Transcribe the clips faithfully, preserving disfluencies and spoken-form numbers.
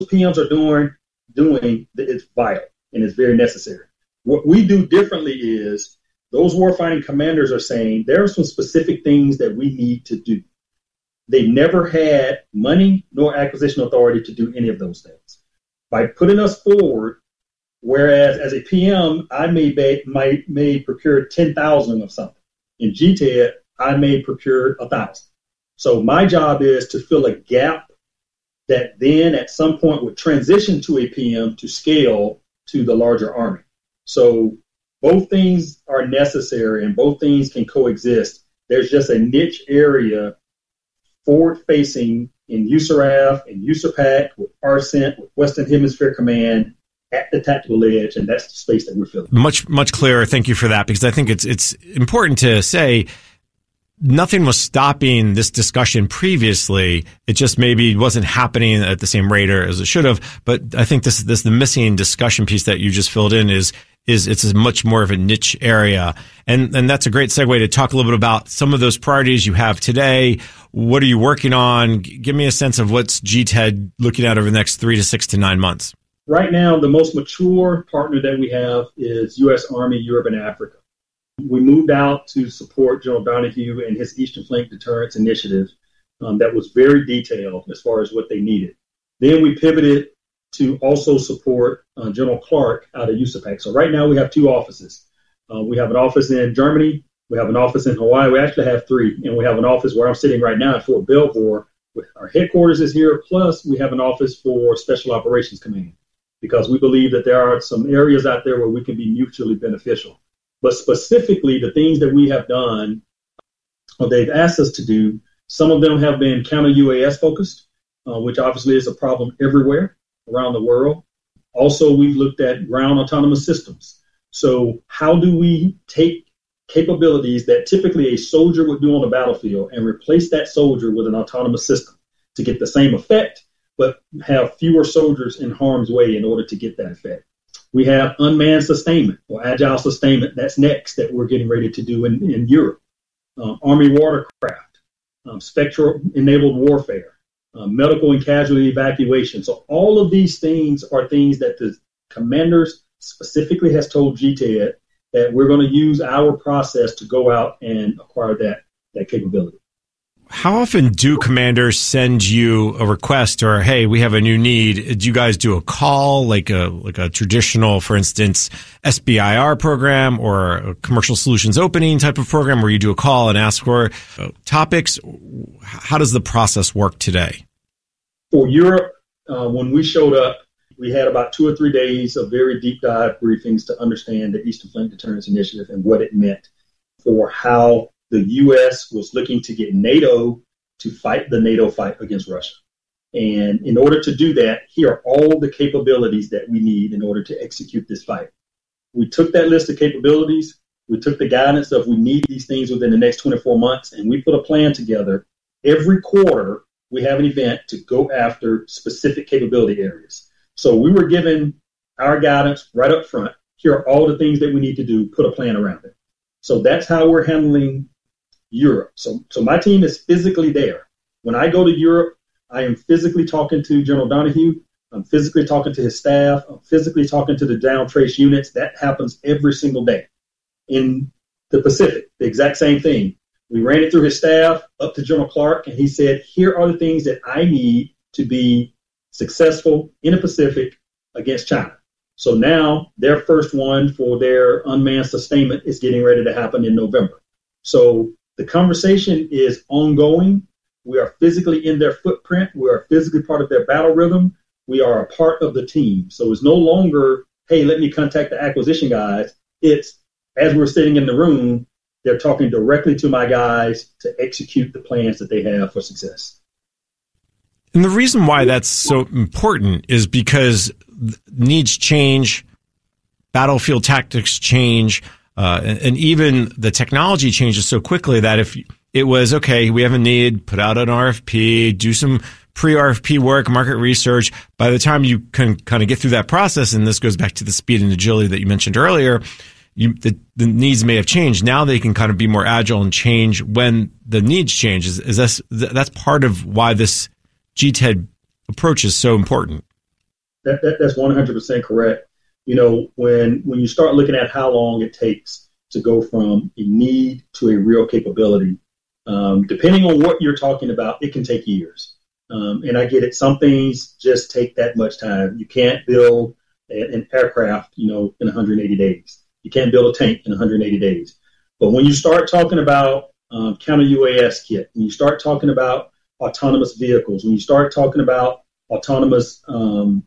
P Ms are doing, doing it's vital and it's very necessary. What we do differently is those warfighting commanders are saying there are some specific things that we need to do. They never had money nor acquisition authority to do any of those things. By putting us forward, whereas as a P M, I may be, might may procure ten thousand of something. In G T E D, I may procure one thousand. So my job is to fill a gap that then at some point would transition to a P M to scale to the larger Army. So both things are necessary and both things can coexist. There's just a niche area forward-facing in U S A R A F and U S A R PAC with R C E N T, with Western Hemisphere Command at the tactical edge, and that's the space that we're filling. Much, much clearer. Thank you for that, because I think it's it's important to say nothing was stopping this discussion previously. It just maybe wasn't happening at the same rate as it should have. But I think this this the missing discussion piece that you just filled in is is it's a much more of a niche area. And and that's a great segue to talk a little bit about some of those priorities you have today. What are you working on? Give me a sense of what's G T E D looking at over the next three to six to nine months. Right now, the most mature partner that we have is U S Army Europe and Africa. We moved out to support General Donahue and his Eastern Flank Deterrence Initiative um, that was very detailed as far as what they needed. Then we pivoted to also support uh, General Clark out of U S A PAC. So right now we have two offices. Uh, we have an office in Germany. We have an office in Hawaii. We actually have three. And we have an office where I'm sitting right now at Fort Belvoir. Our headquarters is here. Plus we have an office for Special Operations Command, because we believe that there are some areas out there where we can be mutually beneficial. But specifically, the things that we have done, or they've asked us to do, some of them have been counter-U A S focused, uh, which obviously is a problem everywhere around the world. Also, we've looked at ground autonomous systems. So how do we take capabilities that typically a soldier would do on the battlefield and replace that soldier with an autonomous system to get the same effect, but have fewer soldiers in harm's way in order to get that effect? We have unmanned sustainment or agile sustainment. That's next that we're getting ready to do in, in Europe. Um, Army watercraft, um, spectral-enabled warfare, uh, medical and casualty evacuation. So all of these things are things that the commanders specifically has told G T E D that we're going to use our process to go out and acquire that, that capability. How often do commanders send you a request or, hey, we have a new need? Do you guys do a call, like a like a traditional, for instance, S B I R program or a commercial solutions opening type of program where you do a call and ask for uh, topics? How does the process work today? For Europe, uh, when we showed up, we had about two or three days of very deep dive briefings to understand the Eastern Flank Deterrence Initiative and what it meant for how the U S was looking to get NATO to fight the NATO fight against Russia. And in order to do that, here are all the capabilities that we need in order to execute this fight. We took that list of capabilities, we took the guidance of we need these things within the next twenty-four months, and we put a plan together. Every quarter, we have an event to go after specific capability areas. So we were given our guidance right up front. Here are all the things that we need to do, put a plan around it. So that's how we're handling Europe. So, so my team is physically there. When I go to Europe, I am physically talking to General Donahue. I'm physically talking to his staff. I'm physically talking to the down trace units. That happens every single day. In the Pacific, the exact same thing. We ran it through his staff up to General Clark, and he said, here are the things that I need to be successful in the Pacific against China. So now their first one for their unmanned sustainment is getting ready to happen in November. So the conversation is ongoing. We are physically in their footprint. We are physically part of their battle rhythm. We are a part of the team. So it's no longer, hey, let me contact the acquisition guys. It's, as we're sitting in the room, they're talking directly to my guys to execute the plans that they have for success. And the reason why that's so important is because needs change, battlefield tactics change, Uh, and, and even the technology changes so quickly that if it was, okay, we have a need, put out an R F P, do some pre-R F P work, market research, by the time you can kind of get through that process, and this goes back to the speed and agility that you mentioned earlier, you, the, the needs may have changed. Now they can kind of be more agile and change when the needs change. Is, is this, that's part of why this G T E D approach is so important. That, that that's one hundred percent correct. You know, when when you start looking at how long it takes to go from a need to a real capability, um, depending on what you're talking about, it can take years. Um, and I get it. Some things just take that much time. You can't build a, an aircraft, you know, in one hundred eighty days. You can't build a tank in one hundred eighty days. But when you start talking about um, counter U A S kit, when you start talking about autonomous vehicles, when you start talking about autonomous um,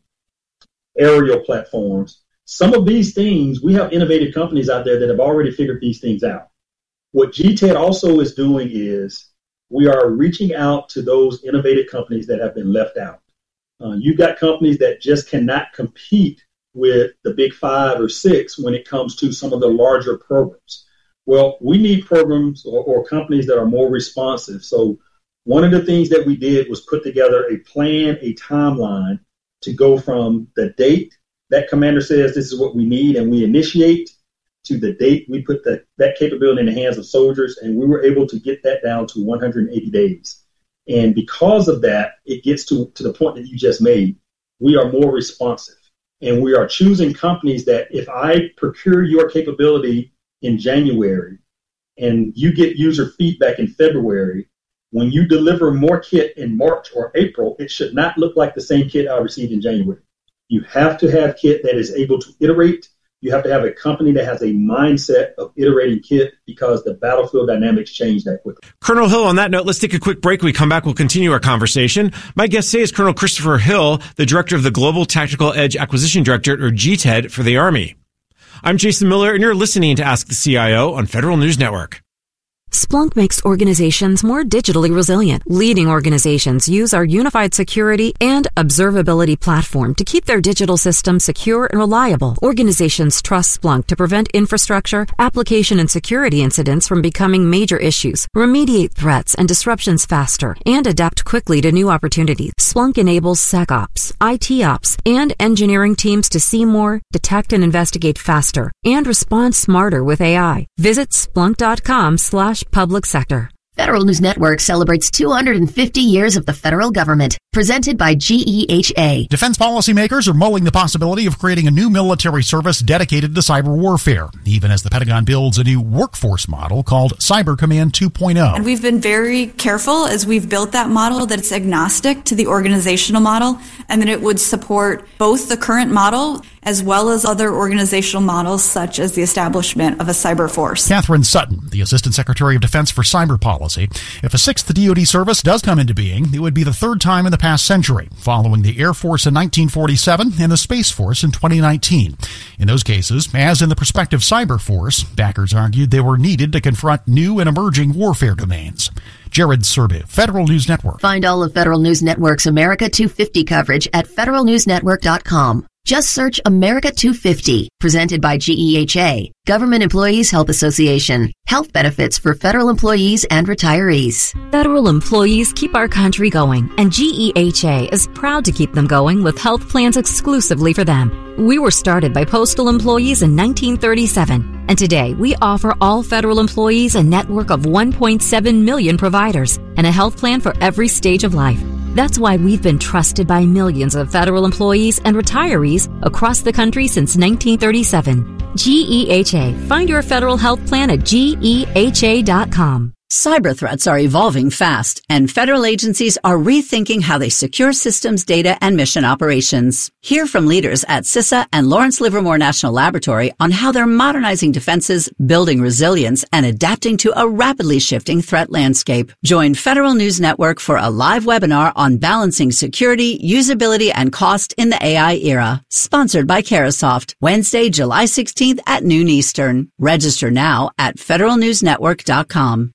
aerial platforms, some of these things, we have innovative companies out there that have already figured these things out. What G T E D also is doing is we are reaching out to those innovative companies that have been left out. Uh, you've got companies that just cannot compete with the big five or six when it comes to some of the larger programs. Well, we need programs or, or companies that are more responsive. So one of the things that we did was put together a plan, a timeline to go from the date that commander says this is what we need and we initiate to the date we put the, that capability in the hands of soldiers, and we were able to get that down to one hundred eighty days. And because of that, it gets to, to the point that you just made. We are more responsive, and we are choosing companies that if I procure your capability in January and you get user feedback in February, when you deliver more kit in March or April, it should not look like the same kit I received in January. You have to have kit that is able to iterate. You have to have a company that has a mindset of iterating kit because the battlefield dynamics change that quickly. Colonel Hill, on that note, let's take a quick break. When we come back, we'll continue our conversation. My guest today is Colonel Christopher Hill, the director of the Global Tactical Edge Acquisition Directorate, or G T E D, for the Army. I'm Jason Miller, and you're listening to Ask the C I O on Federal News Network. Splunk makes organizations more digitally resilient. Leading organizations use our unified security and observability platform to keep their digital systems secure and reliable. Organizations trust Splunk to prevent infrastructure, application, and security incidents from becoming major issues, remediate threats and disruptions faster, and adapt quickly to new opportunities. Splunk enables SecOps, I T Ops, and engineering teams to see more, detect and investigate faster, and respond smarter with A I. Visit splunk.com slash public sector. Federal News Network celebrates two hundred fifty years of the federal government. Presented by G E H A. Defense policymakers are mulling the possibility of creating a new military service dedicated to cyber warfare, even as the Pentagon builds a new workforce model called Cyber Command two point oh. And we've been very careful as we've built that model that it's agnostic to the organizational model and that it would support both the current model as well as other organizational models such as the establishment of a cyber force. Catherine Sutton, the Assistant Secretary of Defense for Cyber Policy. If a sixth D O D service does come into being, it would be the third time in the past century, following the Air Force in nineteen forty-seven and the Space Force in twenty nineteen. In those cases, as in the prospective Cyber Force, backers argued they were needed to confront new and emerging warfare domains. Jared Serbu, Federal News Network. Find all of Federal News Network's America two fifty coverage at federal news network dot com. Just search America two fifty, presented by G E H A, Government Employees Health Association. Health benefits for federal employees and retirees. Federal employees keep our country going, and G E H A is proud to keep them going with health plans exclusively for them. We were started by postal employees in nineteen thirty-seven, and today we offer all federal employees a network of one point seven million providers and a health plan for every stage of life. That's why we've been trusted by millions of federal employees and retirees across the country since nineteen thirty-seven. G E H A. Find your federal health plan at G E H A dot com. Cyber threats are evolving fast, and federal agencies are rethinking how they secure systems, data, and mission operations. Hear from leaders at CISA and Lawrence Livermore National Laboratory on how they're modernizing defenses, building resilience, and adapting to a rapidly shifting threat landscape. Join Federal News Network for a live webinar on balancing security, usability, and cost in the A I era. Sponsored by Carahsoft, Wednesday, July sixteenth at noon Eastern. Register now at federal news network dot com.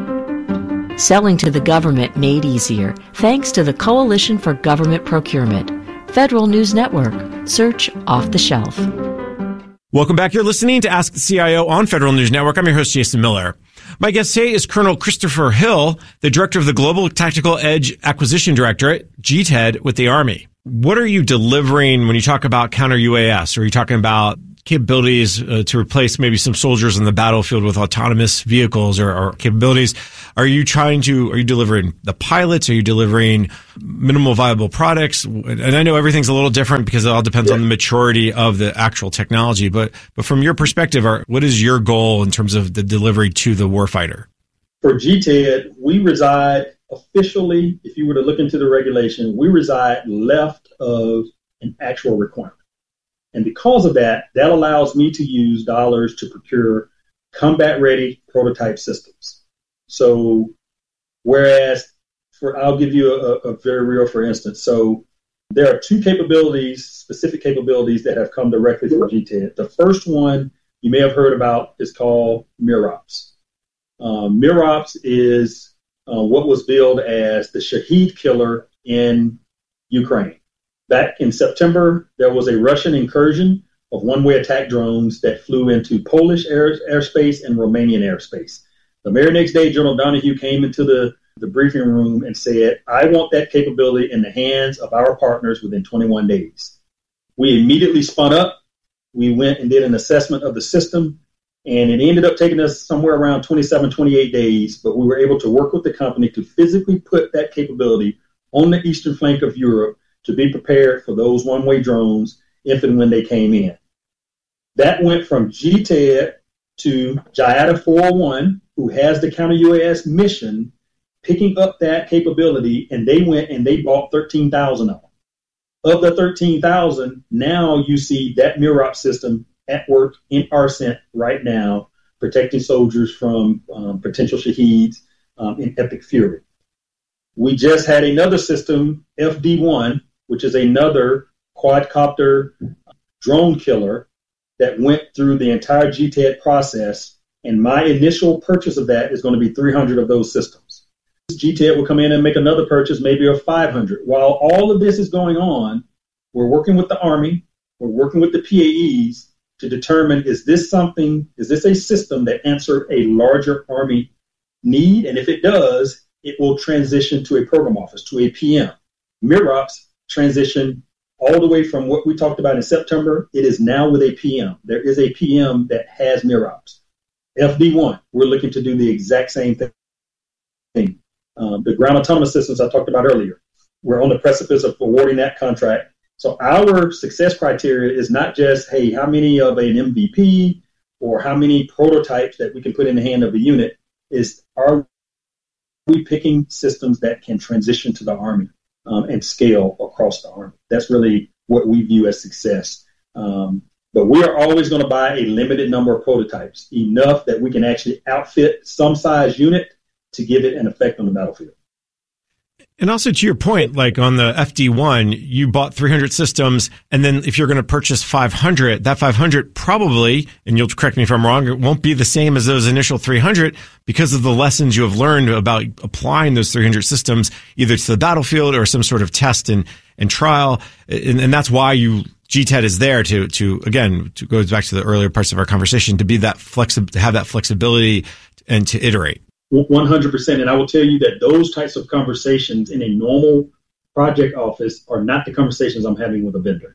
Selling to the government made easier thanks to the Coalition for Government Procurement. Federal News Network. Search off the shelf. Welcome back. You're listening to Ask the C I O on Federal News Network. I'm your host, Jason Miller. My guest today is Colonel Christopher Hill, the director of the Global Tactical Edge Acquisition Directorate, G T E D, with the Army. What are you delivering when you talk about counter U A S? Are you talking about capabilities uh, to replace maybe some soldiers in the battlefield with autonomous vehicles or, or capabilities. Are you trying to, are you delivering the pilots? Are you delivering minimal viable products? And I know everything's a little different because it all depends yeah. on the maturity of the actual technology. But, but from your perspective, are, what is your goal in terms of the delivery to the warfighter? For G T E D, we reside officially, if you were to look into the regulation, we reside left of an actual requirement. And because of that, that allows me to use dollars to procure combat-ready prototype systems. So whereas, for I'll give you a, a very real, for instance. So there are two capabilities, specific capabilities that have come directly from G T E D. The first one you may have heard about is called MIROPS. Um, MIROPS is uh, what was billed as the Shahed killer in Ukraine. Back in September, there was a Russian incursion of one-way attack drones that flew into Polish air, airspace and Romanian airspace. The very next day, General Donahue came into the, the briefing room and said, I want that capability in the hands of our partners within twenty-one days. We immediately spun up. We went and did an assessment of the system, and it ended up taking us somewhere around twenty-seven, twenty-eight days, but we were able to work with the company to physically put that capability on the eastern flank of Europe to be prepared for those one-way drones if and when they came in. That went from G T E D to JIATA four oh one, who has the counter-U A S mission, picking up that capability, and they went and they bought thirteen thousand of them. Of the thirteen thousand, now you see that MIROPS system at work in ARCENT right now, protecting soldiers from um, potential shaheeds um, in Epic Fury. We just had another system, F D one, which is another quadcopter drone killer that went through the entire G T E D process. And my initial purchase of that is going to be three hundred of those systems. G T E D will come in and make another purchase, maybe of five hundred. While all of this is going on, we're working with the Army, we're working with the P A Es to determine, is this something, is this a system that answers a larger Army need? And if it does, it will transition to a program office, to a P M. MIROPS transition all the way from what we talked about in September. It is now with a P M. There is a P M that has MIROPS. F D one, we're looking to do the exact same thing. Um, the ground autonomous systems I talked about earlier, we're on the precipice of awarding that contract. So our success criteria is not just, hey, how many of an M V P or how many prototypes that we can put in the hand of a unit, is are we picking systems that can transition to the Army um, and scale across the Army. That's really what we view as success. Um, but we are always going to buy a limited number of prototypes, enough that we can actually outfit some size unit to give it an effect on the battlefield. And also to your point, like on the F D one, you bought three hundred systems, and then if you're going to purchase five hundred, that five hundred probably, and you'll correct me if I'm wrong, it won't be the same as those initial three hundred because of the lessons you have learned about applying those three hundred systems either to the battlefield or some sort of test and, and trial. And, and that's why you, G T E D is there to, to, again, to go back to the earlier parts of our conversation, to be that flexi- to have that flexibility and to iterate. one hundred percent. And I will tell you that those types of conversations in a normal project office are not the conversations I'm having with a vendor.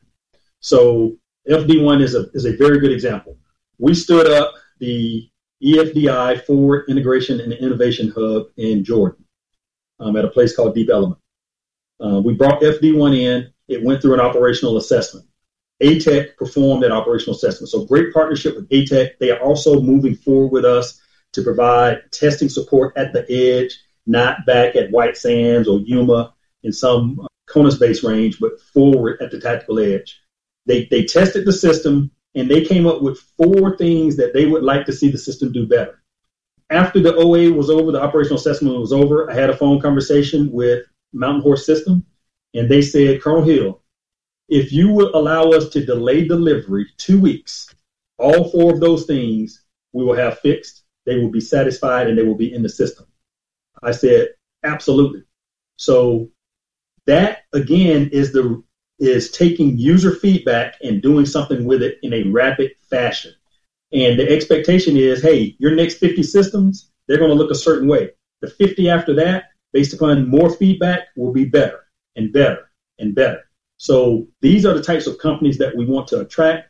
So F D one is a is a very good example. We stood up the E F D I, Forward Integration and Innovation Hub in Jordan um, at a place called Deep Element. Uh, we brought F D one in. It went through an operational assessment. A T E C performed that operational assessment. So great partnership with A T E C. They are also moving forward with us to provide testing support at the edge, not back at White Sands or Yuma in some CONUS base range, but forward at the tactical edge. They they tested the system, and they came up with four things that they would like to see the system do better. After the O A was over, the operational assessment was over, I had a phone conversation with Mountain Horse System, and they said, Colonel Hill, if you would allow us to delay delivery two weeks, all four of those things we will have fixed. They will be satisfied and they will be in the system. I said, absolutely. So that, again, is the is taking user feedback and doing something with it in a rapid fashion. And the expectation is, hey, your next fifty systems, they're going to look a certain way. The fifty after that, based upon more feedback, will be better and better and better. So these are the types of companies that we want to attract.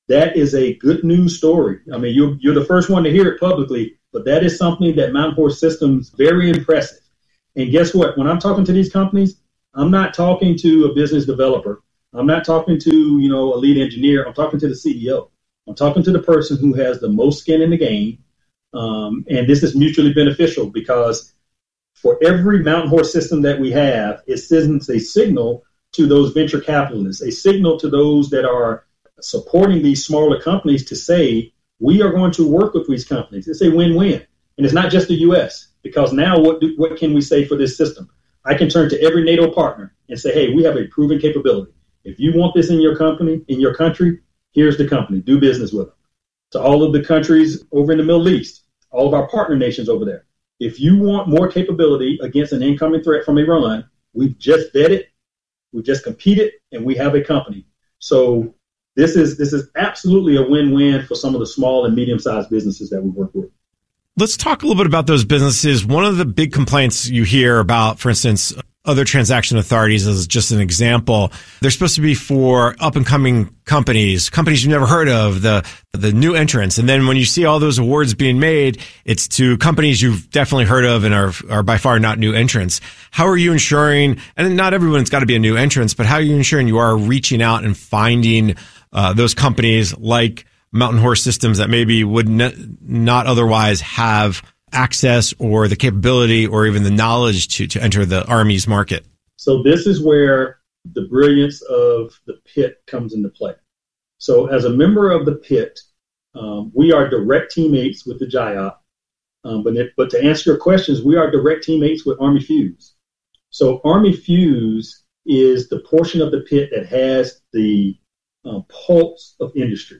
that is a good news story. I mean, you're, you're the first one to hear it publicly, but that is something that Mountain Horse Systems, very impressive. And guess what? When I'm talking to these companies, I'm not talking to a business developer. I'm not talking to, you know, a lead engineer. I'm talking to the C E O. I'm talking to the person who has the most skin in the game. Um, and this is mutually beneficial because for every Mountain Horse system that we have, it sends a signal to those venture capitalists, a signal to those that are supporting these smaller companies to say, we are going to work with these companies. It's a win-win. And it's not just the U S, because now what do, what can we say for this system? I can turn to every NATO partner and say, hey, we have a proven capability. If you want this in your company, in your country, here's the company. Do business with them. To all of the countries over in the Middle East, all of our partner nations over there, if you want more capability against an incoming threat from Iran, we've just vetted, we've just competed, and we have a company. So this is this is absolutely a win-win for some of the small and medium-sized businesses that we work with. Let's talk a little bit about those businesses. One of the big complaints you hear about, for instance, other transaction authorities as just an example, they're supposed to be for up and coming companies, companies you've never heard of, the the new entrants. And then when you see all those awards being made, it's to companies you've definitely heard of and are are by far not new entrants. How are you ensuring, and not everyone's got to be a new entrant, but how are you ensuring you are reaching out and finding uh, those companies like Mountain Horse Systems that maybe would n- not otherwise have access or the capability or even the knowledge to, to enter the Army's market? So this is where the brilliance of the pit comes into play. So as a member of the pit, um, we are direct teammates with the G I O P. Um, but, it, but to answer your questions, we are direct teammates with Army Fuse. So Army Fuse is the portion of the pit that has the uh, pulse of industry.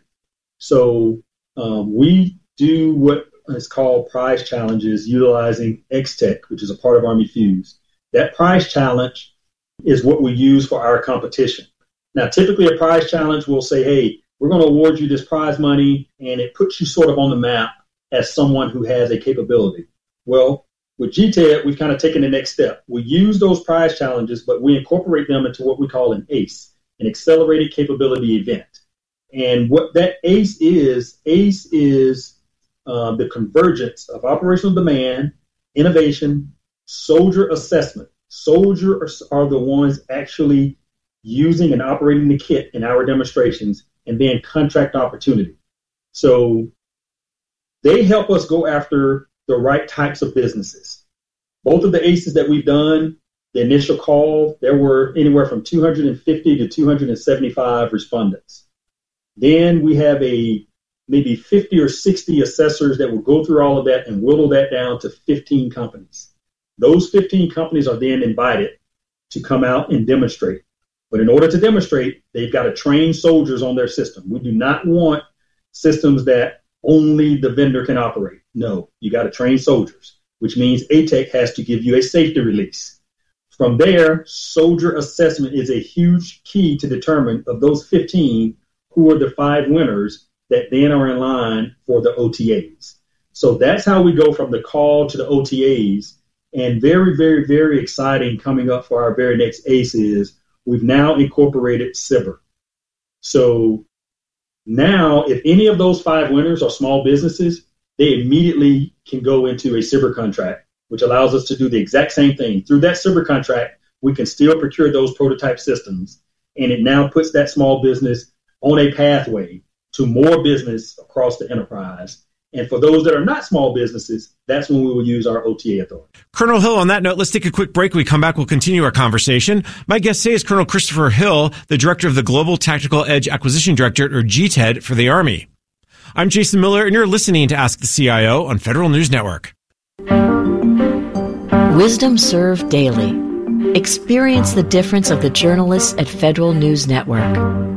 So um, we do what is called prize challenges utilizing X-Tech, which is a part of Army Fuse. That prize challenge is what we use for our competition. Now, typically a prize challenge will say, hey, we're going to award you this prize money, and it puts you sort of on the map as someone who has a capability. Well, with G T E D, we've kind of taken the next step. We use those prize challenges, but we incorporate them into what we call an ACE, an Accelerated Capability Event. And what that ACE is, ACE is uh, the convergence of operational demand, innovation, soldier assessment. Soldiers are the ones actually using and operating the kit in our demonstrations, and then contract opportunity. So they help us go after the right types of businesses. Both of the ACEs that we've done, the initial call, there were anywhere from two hundred fifty to two hundred seventy-five respondents. Then we have a maybe fifty or sixty assessors that will go through all of that and whittle that down to fifteen companies. Those fifteen companies are then invited to come out and demonstrate. But in order to demonstrate, they've got to train soldiers on their system. We do not want systems that only the vendor can operate. No, you got to train soldiers, which means A T E C has to give you a safety release. From there, soldier assessment is a huge key to determine of those fifteen who are the five winners that then are in line for the O T As. So that's how we go from the call to the O T As. And very, very, very exciting coming up for our very next ACE is we've now incorporated SBIR. So now if any of those five winners are small businesses, they immediately can go into a SBIR contract, which allows us to do the exact same thing. Through that SBIR contract, we can still procure those prototype systems. And it now puts that small business on a pathway to more business across the enterprise. And for those that are not small businesses, that's when we will use our O T A authority. Colonel Hill, on that note, let's take a quick break. When we come back, we'll continue our conversation. My guest today is Colonel Christopher Hill, the Director of the Global Tactical Edge Acquisition Directorate, or G T E D, for the Army. I'm Jason Miller, and you're listening to Ask the C I O on Federal News Network. Wisdom served daily. Experience the difference of the journalists at Federal News Network.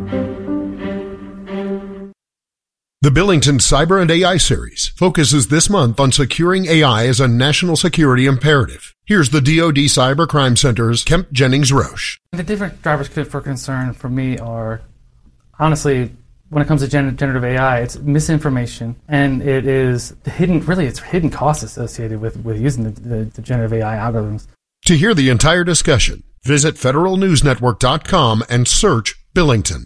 The Billington Cyber and A I series focuses this month on securing A I as a national security imperative. Here's the D O D Cybercrime Center's Kemp Jennings-Roche. The different drivers for concern for me are, honestly, when it comes to generative A I, it's misinformation, and it is the hidden, really, it's hidden costs associated with, with using the, the, the generative A I algorithms. To hear the entire discussion, visit federal news network dot com and search Billington.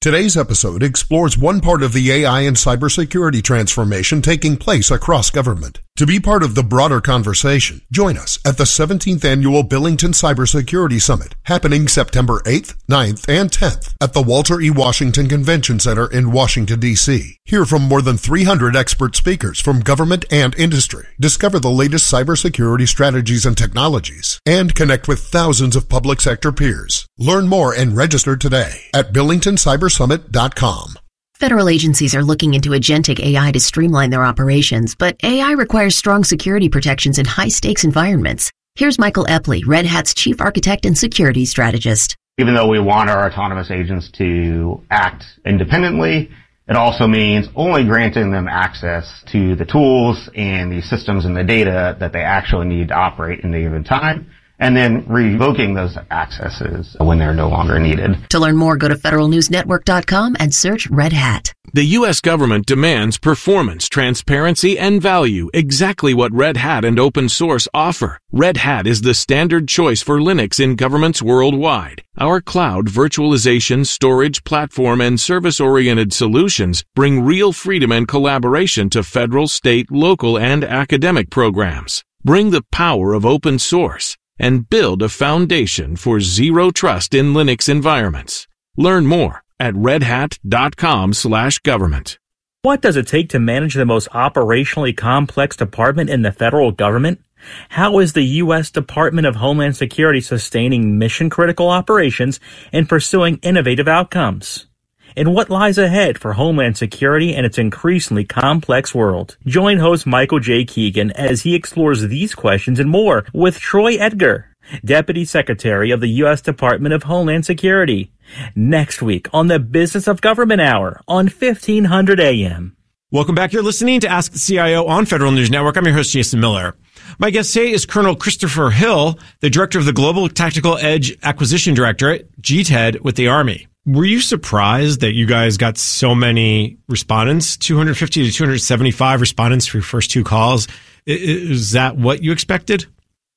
Today's episode explores one part of the A I and cybersecurity transformation taking place across government. To be part of the broader conversation, join us at the seventeenth Annual Billington Cybersecurity Summit, happening September eighth, ninth, and tenth at the Walter E. Washington Convention Center in Washington, D C Hear from more than three hundred expert speakers from government and industry, discover the latest cybersecurity strategies and technologies, and connect with thousands of public sector peers. Learn more and register today at billington cyber summit dot com. Federal agencies are looking into agentic A I to streamline their operations, but A I requires strong security protections in high-stakes environments. Here's Michael Epley, Red Hat's chief architect and security strategist. Even though we want our autonomous agents to act independently, it also means only granting them access to the tools and the systems and the data that they actually need to operate in a given time, and then revoking those accesses when they're no longer needed. To learn more, go to federal news network dot com and search Red Hat. The U S government demands performance, transparency, and value, exactly what Red Hat and open source offer. Red Hat is the standard choice for Linux in governments worldwide. Our cloud, virtualization, storage, platform, and service-oriented solutions bring real freedom and collaboration to federal, state, local, and academic programs. Bring the power of open source and build a foundation for zero trust in Linux environments. Learn more at redhat.com slash government. What does it take to manage the most operationally complex department in the federal government? How is the U S Department of Homeland Security sustaining mission-critical operations and pursuing innovative outcomes? And what lies ahead for Homeland Security and its increasingly complex world? Join host Michael J. Keegan as he explores these questions and more with Troy Edgar, Deputy Secretary of the U S Department of Homeland Security, next week on the Business of Government Hour on fifteen hundred A M. Welcome back. You're listening to Ask the C I O on Federal News Network. I'm your host, Jason Miller. My guest today is Colonel Christopher Hill, the Director of the Global Tactical Edge Acquisition Directorate, G T E D, with the Army. Were you surprised that you guys got so many respondents, two hundred fifty to two hundred seventy-five respondents for your first two calls? Is that what you expected?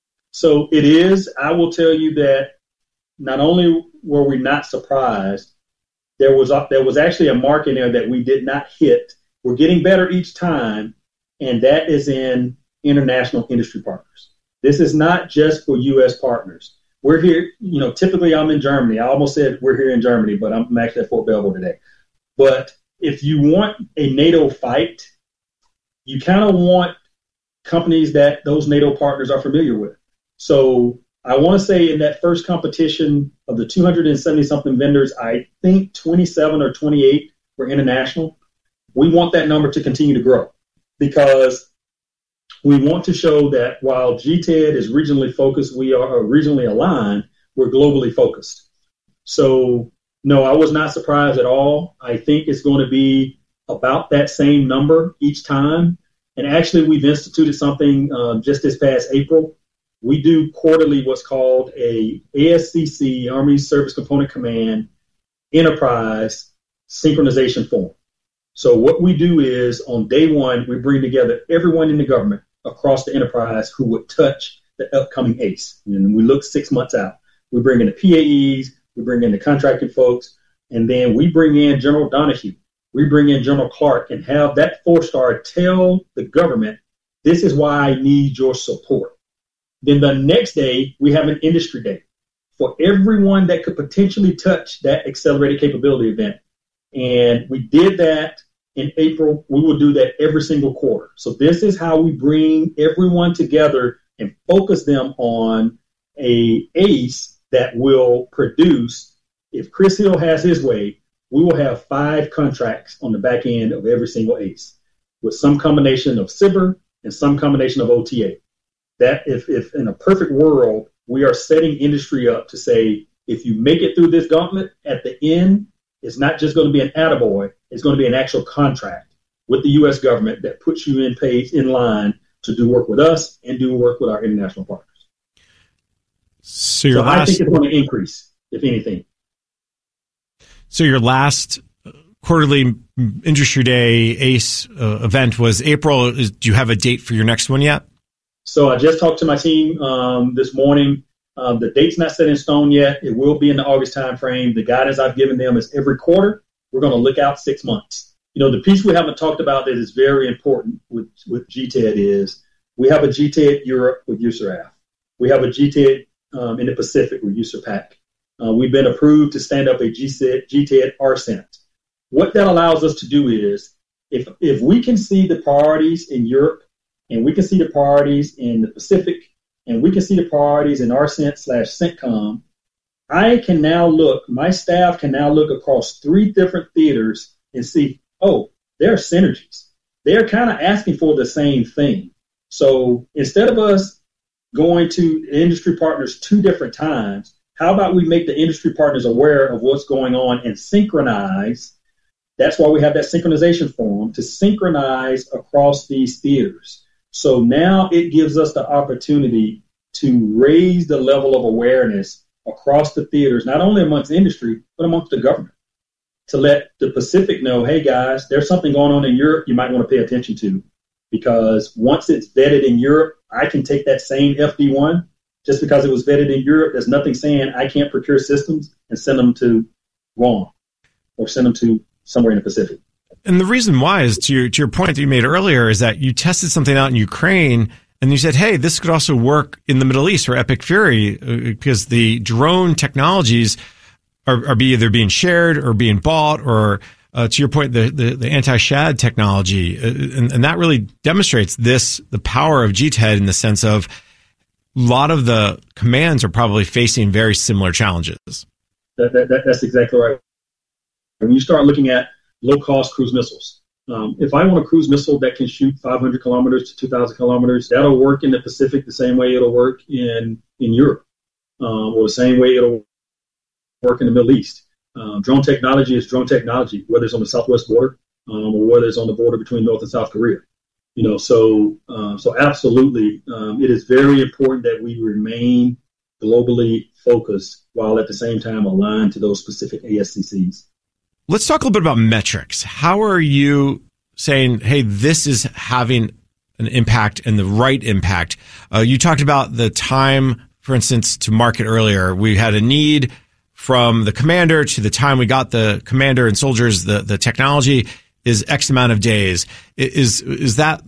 So it is. I will tell you that not only were we not surprised, there was a, there was actually a mark in there that we did not hit. We're getting better each time, and that is in international industry partners. This is not just for U S partners. We're here, you know, typically I'm in Germany. I almost said we're here in Germany, but I'm actually at Fort Belvoir today. But if you want a NATO fight, you kind of want companies that those NATO partners are familiar with. So I want to say in that first competition of the two hundred seventy something vendors, I think twenty-seven or twenty-eight were international. We want that number to continue to grow because we want to show that while G T E D is regionally focused, we are regionally aligned, we're globally focused. So, no, I was not surprised at all. I think it's going to be about that same number each time. And actually, we've instituted something um, just this past April. We do quarterly what's called a A S C C, Army Service Component Command, Enterprise Synchronization Forum. So what we do is on day one, we bring together everyone in the government across the enterprise who would touch the upcoming A C E. And we look six months out. We bring in the P A Es, we bring in the contracted folks, and then we bring in General Donahue. We bring in General Clark and have that four-star tell the government, this is why I need your support. Then the next day, we have an industry day for everyone that could potentially touch that accelerated capability event. And we did that in April. We will do that every single quarter. So this is how we bring everyone together and focus them on a ACE that will produce, if Chris Hill has his way, we will have five contracts on the back end of every single ACE with some combination of C I B R and some combination of O T A. That if, if in a perfect world, we are setting industry up to say, if you make it through this gauntlet at the end, it's not just going to be an attaboy, it's going to be an actual contract with the U S government that puts you in page in line to do work with us and do work with our international partners. So, your so last, I think it's going to increase, if anything. So your last quarterly Industry Day ACE uh, event was April. Is, do you have a date for your next one yet? So I just talked to my team um, this morning. Um, the date's not set in stone yet. It will be in the August timeframe. The guidance I've given them is every quarter. we're going to look out six months. You know, the piece we haven't talked about that is very important with, with G T E D is we have a G T E D Europe with USARAF. We have a G T E D um, in the Pacific with USARPAC. Uh, we've been approved to stand up a G T E D R C E N T. What that allows us to do is, if if we can see the priorities in Europe, and we can see the priorities in the Pacific, and we can see the priorities in R C E N T slash CENTCOM, I can now look, my staff can now look across three different theaters and see, oh, there are synergies. They're kind of asking for the same thing. So instead of us going to industry partners two different times, how about we make the industry partners aware of what's going on and synchronize? That's why we have that synchronization forum, to synchronize across these theaters. So now it gives us the opportunity to raise the level of awareness across the theaters, not only amongst industry, but amongst the government, to let the Pacific know, hey, guys, there's something going on in Europe you might want to pay attention to. Because once it's vetted in Europe, I can take that same F D one. Just because it was vetted in Europe, there's nothing saying I can't procure systems and send them to Guam or send them to somewhere in the Pacific. And the reason why is, to your, to your point that you made earlier, is that you tested something out in Ukraine and you said, hey, this could also work in the Middle East for Epic Fury, because the drone technologies are, are be either being shared or being bought, or uh, to your point, the, the, the anti-shad technology. And, and that really demonstrates this, the power of G T E D in the sense of a lot of the commands are probably facing very similar challenges. That, that, that, that's exactly right. When you start looking at low-cost cruise missiles, Um, if I want a cruise missile that can shoot five hundred kilometers to two thousand kilometers, that'll work in the Pacific the same way it'll work in, in Europe, um, or the same way it'll work in the Middle East. Um, drone technology is drone technology, whether it's on the southwest border um, or whether it's on the border between North and South Korea. You know, so uh, so absolutely, um, it is very important that we remain globally focused while at the same time aligned to those specific A S C Cs. Let's talk a little bit about metrics. How are you saying, hey, this is having an impact and the right impact? Uh, you talked about the time, for instance, to market earlier. We had a need from the commander to the time we got the commander and soldiers, the, the technology is X amount of days. Is, is that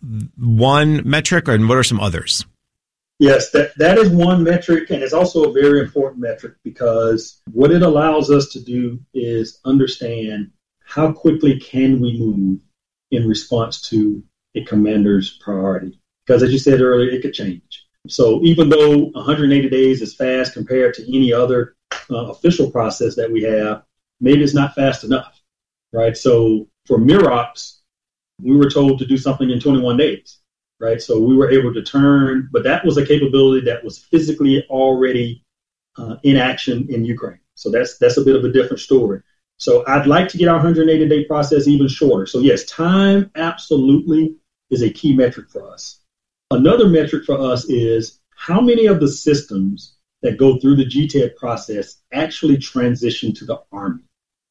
one metric, and what are some others? Yes, that, that is one metric, and it's also a very important metric, because what it allows us to do is understand how quickly can we move in response to a commander's priority. Because as you said earlier, it could change. So even though one hundred eighty days is fast compared to any other uh, official process that we have, maybe it's not fast enough, right? So for MIROPS, we were told to do something in twenty-one days. Right, so we were able to turn, but that was a capability that was physically already uh, in action in Ukraine. So that's that's a bit of a different story. So I'd like to get our one hundred eighty day process even shorter. So yes, time absolutely is a key metric for us. Another metric for us is how many of the systems that go through the G T E D process actually transition to the Army.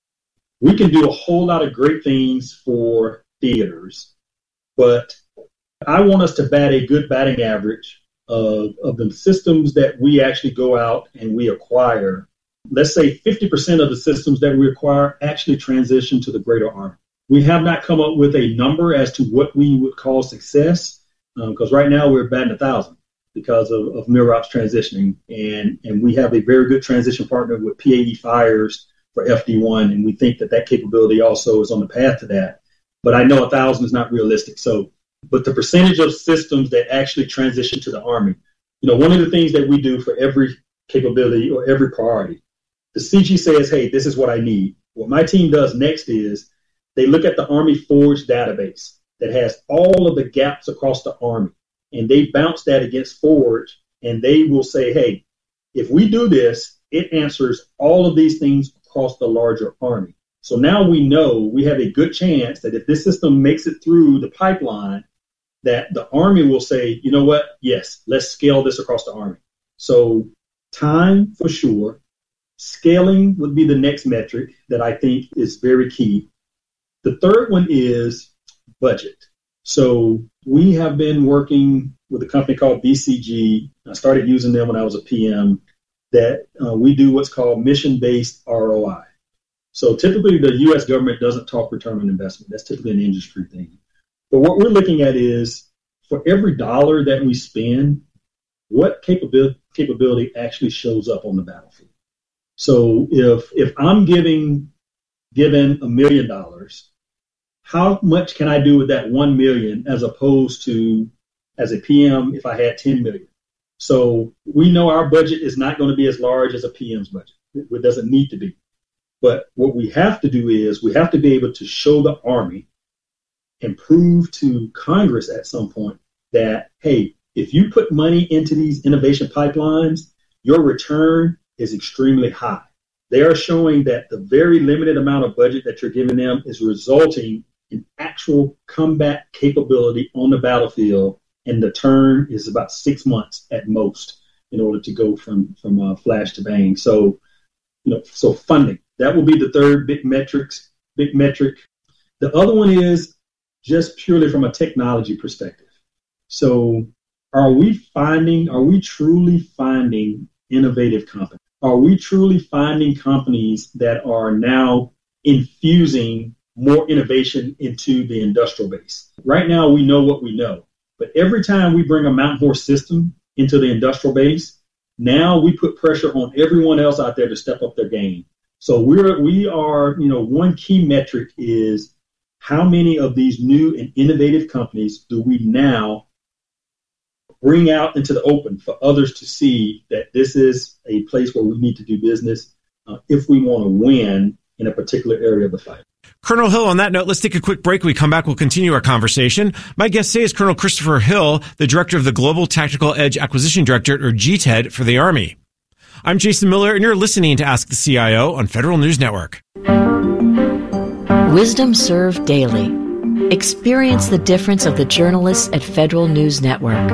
We can do a whole lot of great things for theaters, but I want us to bat a good batting average of, of the systems that we actually go out and we acquire. Let's say fifty percent of the systems that we acquire actually transition to the greater Army. We have not come up with a number as to what we would call success, because um, right now we're batting a thousand because of, of MIROPS transitioning. And, and we have a very good transition partner with P A E Fires for F D one, and we think that that capability also is on the path to that. But I know a thousand is not realistic. So But the percentage of systems that actually transition to the Army, you know, one of the things that we do for every capability or every priority, the C G says, hey, this is what I need. What my team does next is they look at the Army Forge database that has all of the gaps across the Army, and they bounce that against Forge, and they will say, hey, if we do this, it answers all of these things across the larger Army. So now we know we have a good chance that if this system makes it through the pipeline, that the Army will say, you know what, yes, let's scale this across the Army. So time for sure. Scaling would be the next metric that I think is very key. The third one is budget. So we have been working with a company called B C G. I started using them when I was a P M, that uh, we do what's called mission-based R O I. So typically the U S government doesn't talk return on investment. That's typically an industry thing. But what we're looking at is for every dollar that we spend, what capability capability actually shows up on the battlefield. So if if I'm giving given a million dollars, how much can I do with that one million as opposed to as a P M if I had ten million? So we know our budget is not going to be as large as a P M's budget. It doesn't need to be. But what we have to do is we have to be able to show the Army and prove to Congress at some point that, hey, if you put money into these innovation pipelines, your return is extremely high. They are showing that the very limited amount of budget that you're giving them is resulting in actual combat capability on the battlefield, and the turn is about six months at most in order to go from from uh, flash to bang. So, you know, so funding, that will be the third big metrics, big metric. The other one is just purely from a technology perspective. So, are we finding? Are we truly finding innovative companies? Are we truly finding companies that are now infusing more innovation into the industrial base? Right now, we know what we know. But every time we bring a Mount Horse system into the industrial base, now we put pressure on everyone else out there to step up their game. So we're, we are, you know, one key metric is how many of these new and innovative companies do we now bring out into the open for others to see that this is a place where we need to do business uh, if we want to win in a particular area of the fight. Colonel Hill, on that note, let's take a quick break. When we come back, we'll continue our conversation. My guest today is Colonel Christopher Hill, the director of the Global Tactical Edge Acquisition Directorate, or G T E D, for the Army. I'm Jason Miller, and you're listening to Ask the C I O on Federal News Network. Wisdom served daily. Experience the difference of the journalists at Federal News Network.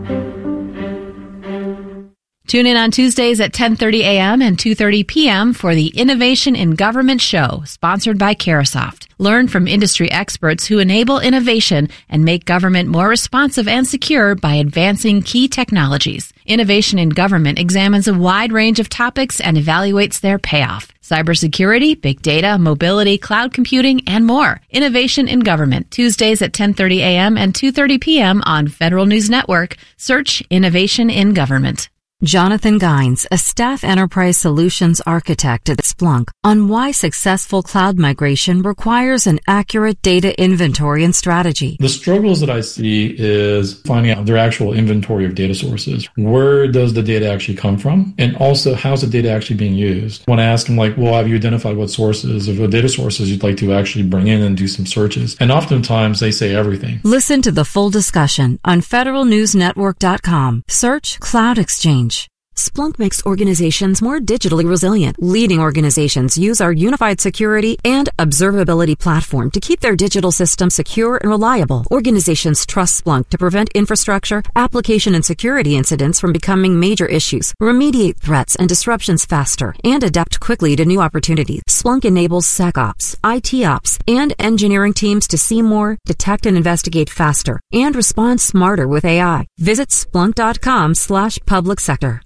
Tune in on Tuesdays at ten thirty a.m. and two thirty p.m. for the Innovation in Government Show, sponsored by Carahsoft. Learn from industry experts who enable innovation and make government more responsive and secure by advancing key technologies. Innovation in Government examines a wide range of topics and evaluates their payoff. Cybersecurity, big data, mobility, cloud computing, and more. Innovation in Government, Tuesdays at ten thirty a.m. and two thirty p.m. on Federal News Network. Search Innovation in Government. Jonathan Gines, a staff enterprise solutions architect at Splunk, on why successful cloud migration requires an accurate data inventory and strategy. The struggles that I see is finding out their actual inventory of data sources. Where does the data actually come from? And also, how's the data actually being used? When I ask them, like, well, have you identified what sources of data sources you'd like to actually bring in and do some searches? And oftentimes they say everything. Listen to the full discussion on federal news network dot com. Search Cloud Exchange. Splunk makes organizations more digitally resilient. Leading organizations use our unified security and observability platform to keep their digital systems secure and reliable. Organizations trust Splunk to prevent infrastructure, application, and security incidents from becoming major issues, remediate threats and disruptions faster, and adapt quickly to new opportunities. Splunk enables SecOps, I T Ops, and engineering teams to see more, detect and investigate faster, and respond smarter with A I. Visit splunk.com slash public sector.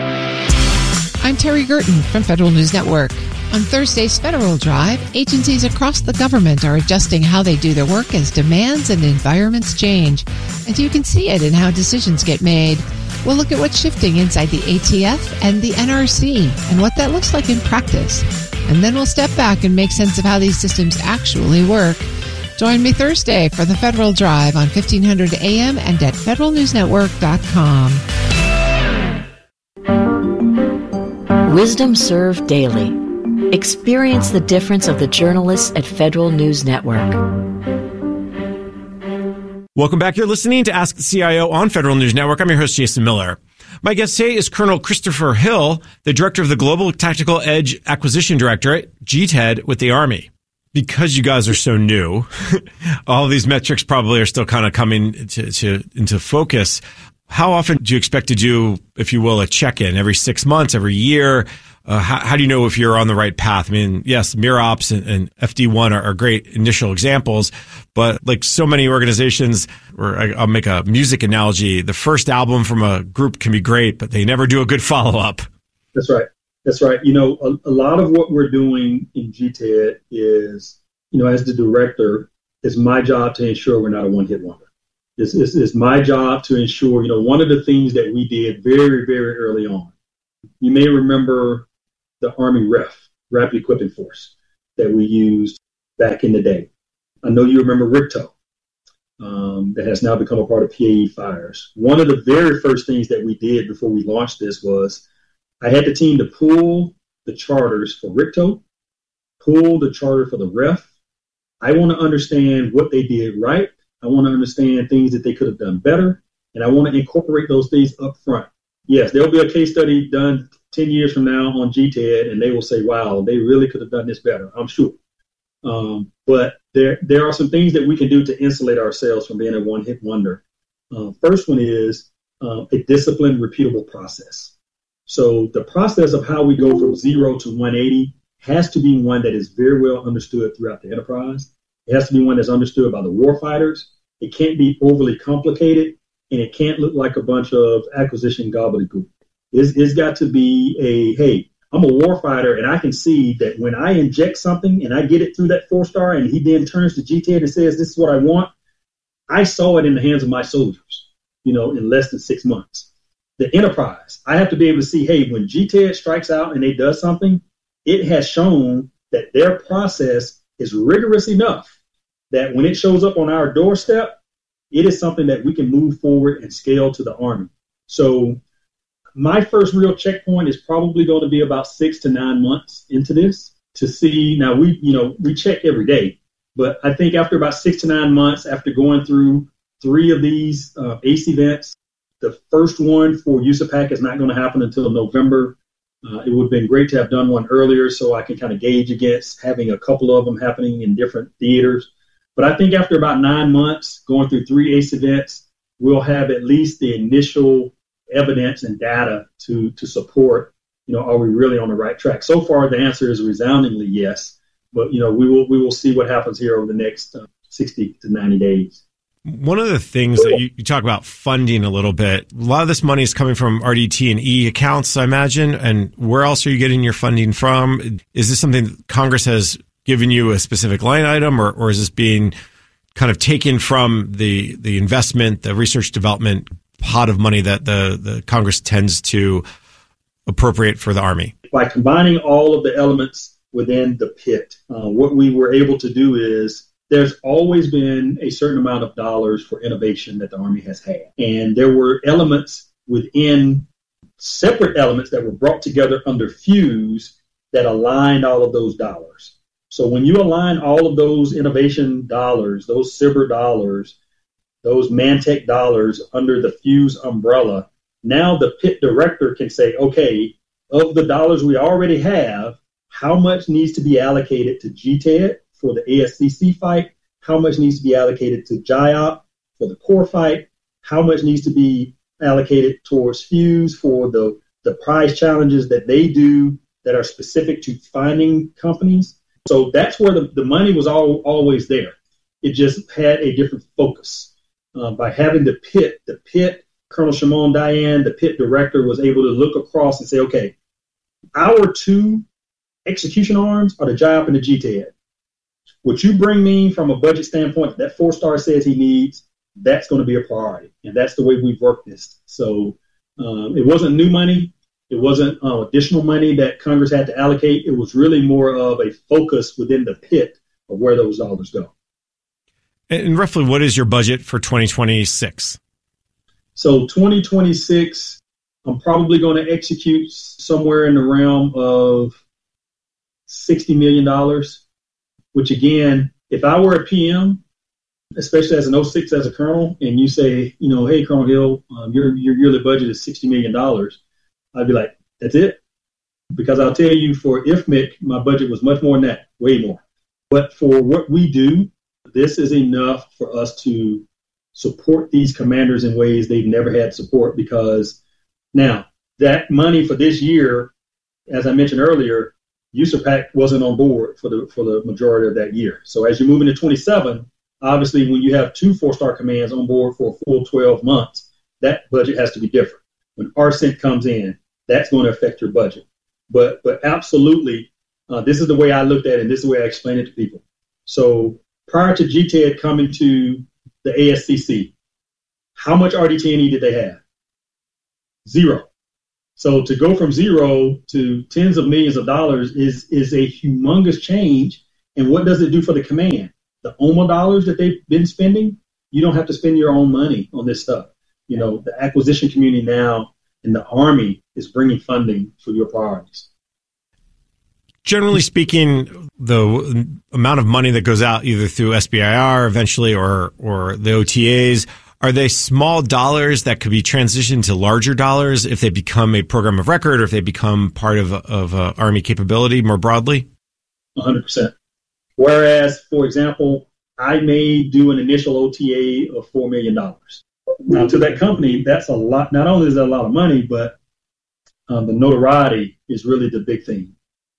I'm Terry Gerton from Federal News Network. On Thursday's Federal Drive, agencies across the government are adjusting how they do their work as demands and environments change. And you can see it in how decisions get made. We'll look at what's shifting inside the A T F and the N R C and what that looks like in practice. And then we'll step back and make sense of how these systems actually work. Join me Thursday for the Federal Drive on fifteen hundred A M and at federal news network dot com. Wisdom served daily. Experience the difference of the journalists at Federal News Network. Welcome back. You're listening to Ask the C I O on Federal News Network. I'm your host, Jason Miller. My guest today is Colonel Christopher Hill, the director of the Global Tactical Edge Acquisition Directorate, G T E D, with the Army. Because you guys are so new, all of these metrics probably are still kind of coming to, to, into focus. How often do you expect to do, if you will, a check-in? Every six months, every year? Uh, how, how do you know if you're on the right path? I mean, yes, MIROps and, and F D one are, are great initial examples, but like so many organizations, or I, I'll make a music analogy, the first album from a group can be great, but they never do a good follow-up. That's right. That's right. You know, a, a lot of what we're doing in G T E D is, you know, as the director, it's my job to ensure we're not a one-hit wonder. It's, it's, it's my job to ensure, you know, one of the things that we did very, very early on, you may remember the Army R E F, Rapid Equipping Force, that we used back in the day. I know you remember R I C T O, um, that has now become a part of P A E Fires. One of the very first things that we did before we launched this was I had the team to pull the charters for R I C T O, pull the charter for the R E F. I want to understand what they did right. I want to understand things that they could have done better, and I want to incorporate those things up front. Yes, there'll be a case study done ten years from now on G T E D, and they will say, wow, they really could have done this better, I'm sure. Um, but there there are some things that we can do to insulate ourselves from being a one-hit wonder. Uh, first one is uh, a disciplined, repeatable process. So the process of how we go from zero to one eighty has to be one that is very well understood throughout the enterprise. It has to be one that's understood by the warfighters. It can't be overly complicated, and it can't look like a bunch of acquisition gobbledygook. It's, it's got to be a, hey, I'm a warfighter, and I can see that when I inject something and I get it through that four-star and he then turns to G T E D and says, this is what I want, I saw it in the hands of my soldiers, you know, in less than six months. The enterprise, I have to be able to see, hey, when G T E D strikes out and they does something, it has shown that their process is rigorous enough that when it shows up on our doorstep, it is something that we can move forward and scale to the Army. So my first real checkpoint is probably going to be about six to nine months into this to see. Now, we, you know, we check every day, but I think after about six to nine months, after going through three of these uh, A C E events, the first one for U S A PAC is not going to happen until November. Uh, it would have been great to have done one earlier so I can kind of gauge against having a couple of them happening in different theaters. But I think after about nine months, going through three A C E events, we'll have at least the initial evidence and data to to support, you know, are we really on the right track? So far, the answer is resoundingly yes. But, you know, we will we will see what happens here over the next uh, sixty to ninety days. One of the things that you, you talk about funding a little bit, a lot of this money is coming from R D T and E accounts, I imagine. And where else are you getting your funding from? Is this something that Congress has given you a specific line item, or, or is this being kind of taken from the, the investment, the research development pot of money that the, the Congress tends to appropriate for the Army? By combining all of the elements within the pit, uh, what we were able to do is there's always been a certain amount of dollars for innovation that the Army has had. And there were elements within separate elements that were brought together under FUSE that aligned all of those dollars. So when you align all of those innovation dollars, those SBIR dollars, those Mantech dollars under the FUSE umbrella, now the pit director can say, okay, of the dollars we already have, how much needs to be allocated to G T E D for the A S C C fight? How much needs to be allocated to G I O P for the core fight? How much needs to be allocated towards FUSE for the, the prize challenges that they do that are specific to finding companies? So that's where the, the money was all, always there. It just had a different focus. Uh, by having the pit, the pit, Colonel Shimon Dayan, the pit director, was able to look across and say, okay, our two execution arms are the G I O P and the G T E D. What you bring me from a budget standpoint, that four-star says he needs, that's going to be a priority. And that's the way we've worked this. So um, it wasn't new money. It wasn't uh, additional money that Congress had to allocate. It was really more of a focus within the pit of where those dollars go. And roughly, what is your budget for twenty twenty-six? So twenty twenty-six, I'm probably going to execute somewhere in the realm of sixty million dollars, which again, if I were a P M, especially as an oh six as a colonel, and you say, you know, hey, Colonel Hill, um, your, your yearly budget is sixty million dollars, I'd be like, that's it? Because I'll tell you, for I F M I C, my budget was much more than that, way more. But for what we do, this is enough for us to support these commanders in ways they've never had support, because now that money for this year, as I mentioned earlier, U S A PAC wasn't on board for the for the majority of that year. So as you move into twenty-seven, obviously when you have two four-star commands on board for a full twelve months, that budget has to be different. When R C E N T comes in, that's going to affect your budget. But but absolutely, uh, this is the way I looked at it, and this is the way I explain it to people. So prior to G TED coming to the A S C C, how much R D T and E did they have? Zero. So to go from zero to tens of millions of dollars is is a humongous change. And what does it do for the command? The O M A dollars that they've been spending, you don't have to spend your own money on this stuff. You know, the acquisition community now and the Army is bringing funding for your priorities. Generally speaking, the amount of money that goes out either through S B I R eventually or or the O T As, are they small dollars that could be transitioned to larger dollars if they become a program of record or if they become part of of uh, Army capability more broadly? one hundred percent. Whereas, for example, I may do an initial O T A of four million dollars. Now, to that company, that's a lot. Not only is that a lot of money, but um, the notoriety is really the big thing.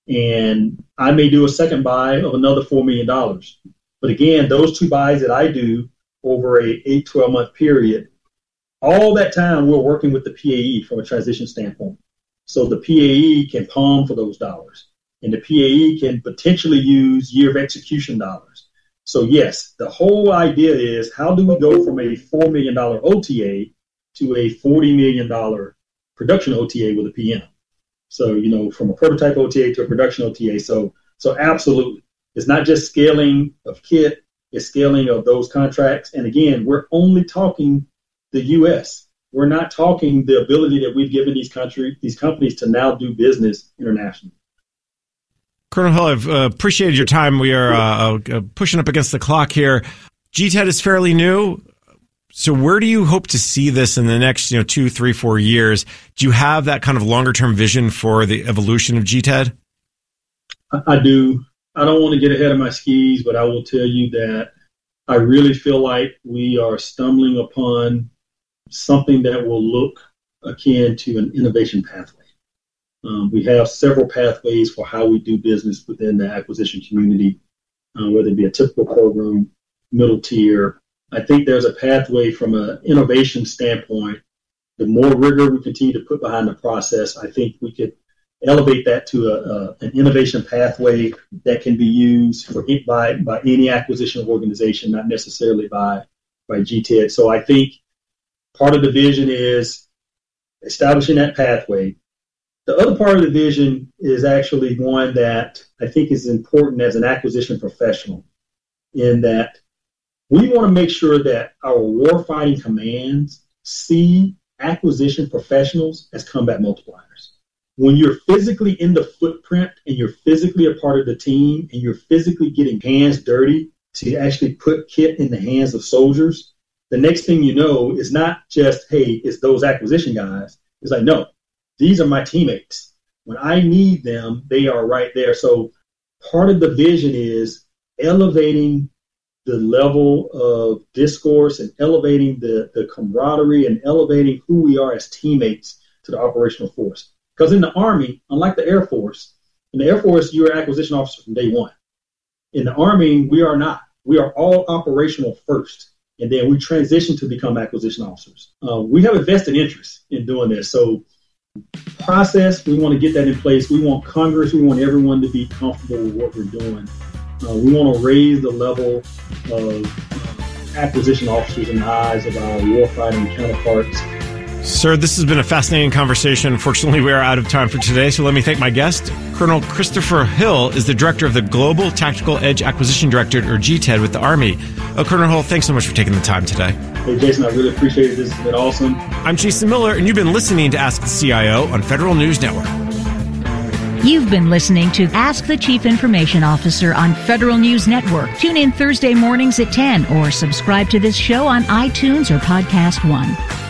And I may do a second buy of another four million dollars. But again, those two buys that I do over a eight, twelve month period, all that time we're working with the P A E from a transition standpoint. So the P A E can palm for those dollars. And the P A E can potentially use year of execution dollars. So yes, the whole idea is how do we go from a four million dollars O T A to a forty million dollars production O T A with a P M? So, you know, from a prototype O T A to a production O T A. So, so absolutely. It's not just scaling of kit, it's scaling of those contracts. And again, we're only talking the U S. We're not talking the ability that we've given these country, these companies to now do business internationally. Colonel Hill, I've uh, appreciated your time. We are uh, uh, pushing up against the clock here. G TED is fairly new. So where do you hope to see this in the next, you know, two, three, four years? Do you have that kind of longer term vision for the evolution of G TED? I, I do. I don't want to get ahead of my skis, but I will tell you that I really feel like we are stumbling upon something that will look akin to an innovation pathway. Um, we have several pathways for how we do business within the acquisition community, uh, whether it be a typical program, middle tier. I think there's a pathway from an innovation standpoint. The more rigor we continue to put behind the process, I think we could elevate that to a, a, an innovation pathway that can be used for it by, by any acquisition organization, not necessarily by, by G TED. So I think part of the vision is establishing that pathway. The other part of the vision is actually one that I think is important as an acquisition professional, in that we want to make sure that our warfighting commands see acquisition professionals as combat multipliers. When you're physically in the footprint and you're physically a part of the team and you're physically getting hands dirty to actually put kit in the hands of soldiers, the next thing you know is not just, hey, it's those acquisition guys. It's like, no, these are my teammates. When I need them, they are right there. So part of the vision is elevating the level of discourse and elevating the, the camaraderie and elevating who we are as teammates to the operational force. Because in the Army, unlike the Air Force, in the Air Force, you're an acquisition officer from day one. In the Army, we are not. We are all operational first, and then we transition to become acquisition officers. Uh, we have a vested interest in doing this. So process, we want to get that in place. We want Congress, we want everyone to be comfortable with what we're doing. Uh, we want to raise the level of acquisition officers in the eyes of our warfighting counterparts. Sir, this has been a fascinating conversation. Unfortunately, we are out of time for today, so let me thank my guest. Colonel Christopher Hill is the director of the Global Tactical Edge Acquisition Directorate, or G TED, with the Army. Uh, Colonel Hill, thanks so much for taking the time today. Hey, Jason, I really appreciate it. This has been awesome. I'm Jason Miller, and you've been listening to Ask the C I O on Federal News Network. You've been listening to Ask the Chief Information Officer on Federal News Network. Tune in Thursday mornings at ten or subscribe to this show on iTunes or Podcast One.